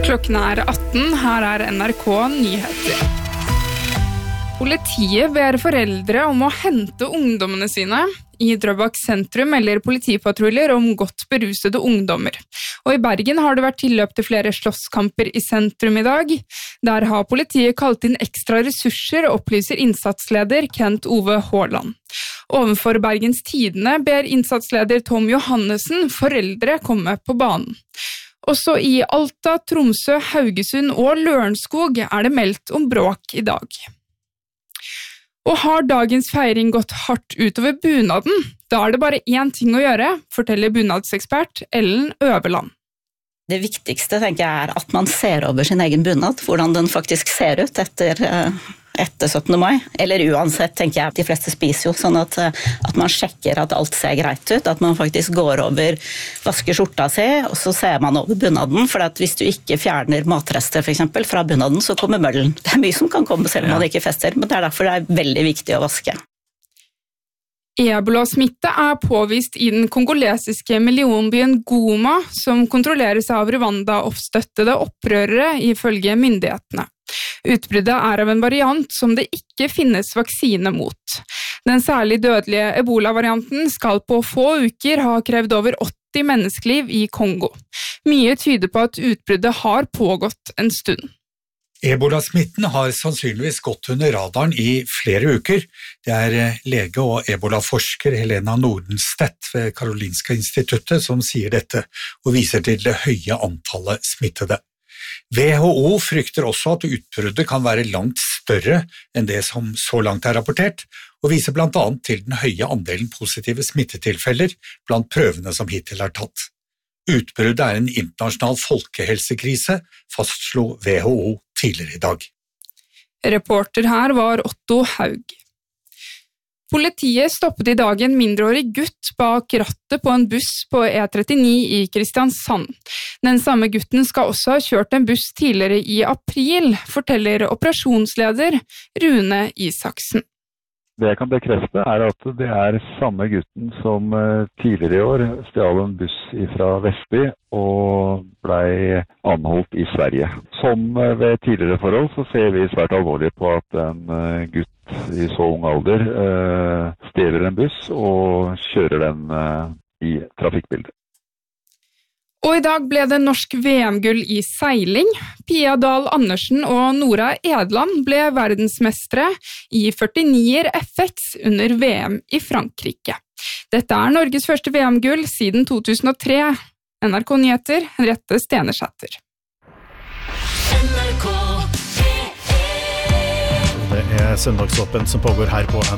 Klokken 18, her NRK Nyheter. Politiet ber foreldre om å hente ungdommene sine. I Drøbak sentrum eller politipatruljer om godt berusede ungdommer. Og i Bergen har det vært tilløp til flere slåsskamper i sentrum i dag. Der har politiet kalt inn ekstra ressurser, opplyser innsatsleder Kent Ove Haaland. Ovenfor Bergens Tidende ber innsatsleder Tom Johannessen foreldre komme på banen. Også i Alta, Tromsø, Haugesund og Lørenskog er det meldt om bråk i dag. Og har dagens feiring gått hardt utover bunaden? Da er det bare én ting å gjøre, forteller bunadsekspert Ellen Øverland. Det viktigste tenker jeg at man ser over sin egen bunad, hvordan den faktisk ser ut etter 17. mai. Eller uansett tenker jeg at de fleste spiser jo, sånn at man sjekker at alt ser greit ut, at man faktisk går over, vasker skjorta si, og så ser man over bunaden, for at hvis du ikke fjerner matrester for eksempel fra bunaden, så kommer møllen. Det er mye som kan komme selv om man ikke fester, men det er derfor det er veldig viktig å vaske. Ebola-smitte er påvist i den kongolesiske millionbyen Goma, som kontrolleres av Rwanda-oppstøttede opprørere ifølge myndighetene. Utbruddet er av en variant som det ikke finnes vaksine mot. Den særlig dødelige Ebola-varianten skal på få uker ha krevd over 80 menneskeliv i Kongo. Mye tyder på at utbruddet har pågått en stund. Ebola-smitten har sannsynligvis gått under radaren i flere uker. Det er lege og ebola-forsker Helena Nordenstedt ved Karolinska instituttet som sier dette, og viser til det høye antallet smittede. WHO frykter også at utbruddet kan være langt større enn det som så langt er rapportert, og viser blant annet til den høye andelen positive smittetilfeller blant prøvene som hittil er tatt. Utbruddet er en internasjonal folkehelsekrise, fastslo WHO tidligere i dag. Reporter her var Otto Haug. Politiet stoppet i dag en mindreårig gutt bak rattet på en buss på E39 i Kristiansand. Den samme gutten skal også ha kjørt en buss tidligere i april, forteller operasjonsleder Rune Isaksen. Det jeg kan bekrefte er at det er samme gutten som tidligere i år stjal en buss fra Vestby og ble anholdt i Sverige. Som ved tidligere forhold så ser vi svært alvorlig på at en gutt i så ung alder stjeler en buss og kjører den i trafikkbildet. Og i dag ble det norsk VM-gull i seiling. Pia Dahl Andersen og Nora Edland ble verdensmestre i 49er FX under VM i Frankrike. Dette er Norges første VM-gull siden 2003. NRK Nyheter, Henriette Stenersæter. Det er søndagsåpen som pågår her på